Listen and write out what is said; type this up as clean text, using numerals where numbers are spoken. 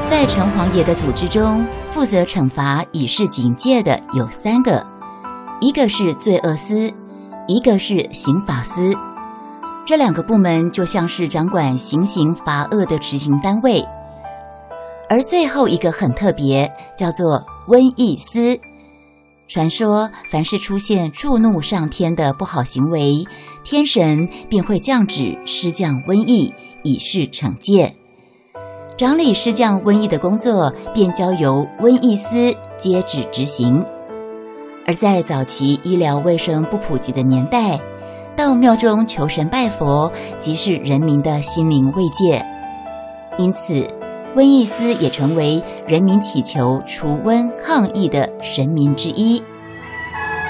在城隍爷的组织中，负责惩罚以示警戒的有3个，一个是罪恶司，一个是刑法司。这2个部门就像是掌管行刑罚恶的执行单位。而最后一个很特别，叫做瘟疫司。传说凡是出现触怒上天的不好行为，天神便会降旨施降瘟疫，以示惩戒。掌理施降瘟疫的工作便交由瘟疫司接旨执行。而在早期医疗卫生不普及的年代，到庙中求神拜佛即是人民的心灵慰藉，因此瘟疫司也成为人民祈求除瘟抗疫的神明之一。